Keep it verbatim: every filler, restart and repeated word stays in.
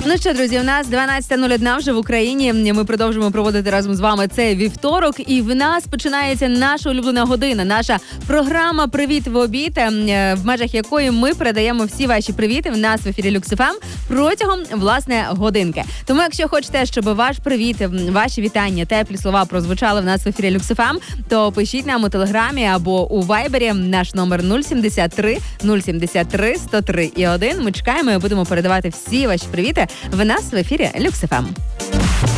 Ну що, друзі, у нас дванадцята нуль одна вже в Україні. Ми продовжуємо проводити разом з вами цей вівторок. І в нас починається наша улюблена година, наша програма «Привіт в обід», в межах якої ми передаємо всі ваші привіти в нас в ефірі Люкс еф ем протягом, власне, годинки. Тому, якщо хочете, щоб ваш привіт, ваші вітання, теплі слова прозвучали в нас в ефірі Люкс еф ем, то пишіть нам у Телеграмі або у Вайбері. Наш номер нуль сімдесят три нуль сімдесят три сто три і один. Ми чекаємо і будемо передавати всі ваші привіти в нас в ефірі Люкс еф ем.